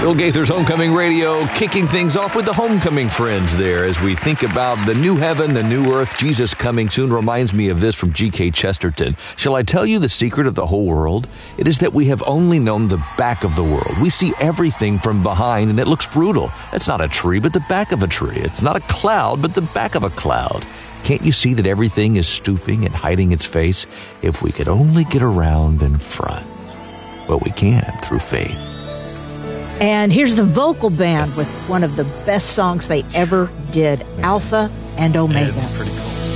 Bill Gaither's Homecoming Radio, kicking things off with the Homecoming Friends there as we think about the new heaven, the new earth, Jesus coming soon. Reminds me of this from G.K. Chesterton. Shall I tell you the secret of the whole world? It is that we have only known the back of the world. We see everything from behind and it looks brutal. It's not a tree, but the back of a tree. It's not a cloud, but the back of a cloud. Can't you see that everything is stooping and hiding its face? If we could only get around in front. Well, we can through faith. And here's the vocal band with one of the best songs they ever did, Alpha and Omega. It's pretty cool.